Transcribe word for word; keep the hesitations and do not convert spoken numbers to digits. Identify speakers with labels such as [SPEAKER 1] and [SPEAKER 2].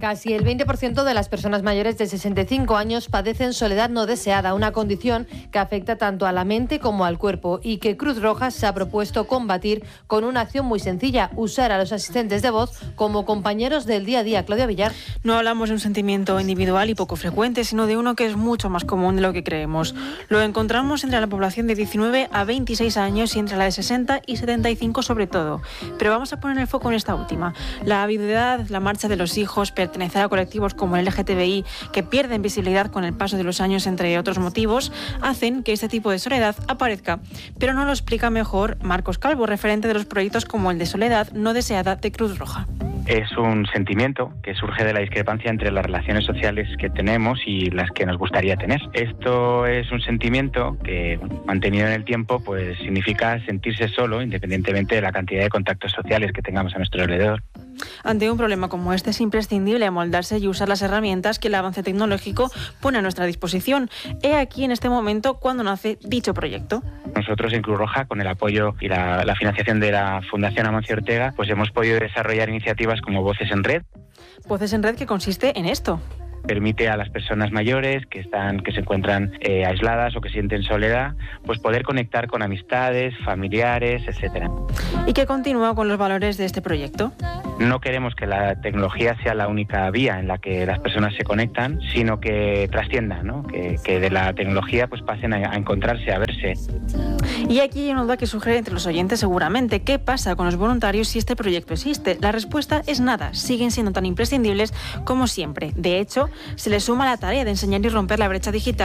[SPEAKER 1] Casi el veinte por ciento de las personas mayores de sesenta y cinco años padecen soledad no deseada, una condición que afecta tanto a la mente como al cuerpo y que Cruz Roja se ha propuesto combatir con una acción muy sencilla: usar a los asistentes de voz como compañeros del día a día. Claudia Villar.
[SPEAKER 2] No hablamos de un sentimiento individual y poco frecuente, sino de uno que es mucho más común de lo que creemos. Lo encontramos entre la población de diecinueve a veintiséis años y entre la de sesenta y setenta y cinco sobre todo. Pero vamos a poner el foco en esta última. La viudedad, la marcha de los hijos, pertenecer a colectivos como el L G T B I, que pierden visibilidad con el paso de los años, entre otros motivos, hacen que este tipo de soledad aparezca. Pero no lo explica mejor Marcos Calvo, referente de los proyectos como el de soledad no deseada de Cruz Roja.
[SPEAKER 3] Es un sentimiento que surge de la discrepancia entre las relaciones sociales que tenemos y las que nos gustaría tener. Esto es un sentimiento que, mantenido en el tiempo, pues significa sentirse solo, independientemente de la cantidad de contactos sociales que tengamos a nuestro alrededor.
[SPEAKER 2] Ante un problema como este es imprescindible amoldarse y usar las herramientas que el avance tecnológico pone a nuestra disposición. He aquí en este momento cuando nace dicho proyecto.
[SPEAKER 3] Nosotros en Cruz Roja, con el apoyo y la, la financiación de la Fundación Amancio Ortega, pues hemos podido desarrollar iniciativas como Voces en Red.
[SPEAKER 2] Voces en Red, que consiste en esto.
[SPEAKER 3] Permite a las personas mayores que están, que se encuentran eh, aisladas o que sienten soledad, pues poder conectar con amistades, familiares, etcétera.
[SPEAKER 2] ¿Y qué continúa con los valores de este proyecto?
[SPEAKER 3] No queremos que la tecnología sea la única vía en la que las personas se conectan, sino que trascienda, ¿no? Que, que de la tecnología pues pasen a, a encontrarse, a verse.
[SPEAKER 2] Y aquí hay una duda que surge entre los oyentes seguramente. ¿Qué pasa con los voluntarios si este proyecto existe? La respuesta es nada, siguen siendo tan imprescindibles como siempre. De hecho, se les suma la tarea de enseñar y romper la brecha digital